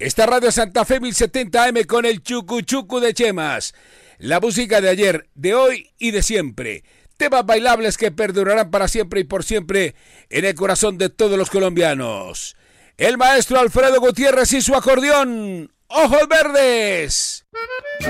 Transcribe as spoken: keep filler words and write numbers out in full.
Esta Radio Santa Fe mil setenta A M con el Chucu Chucu de Chemas. La música de ayer, de hoy y de siempre. Temas bailables que perdurarán para siempre y por siempre en el corazón de todos los colombianos. El maestro Alfredo Gutiérrez y su acordeón. ¡Ojos verdes!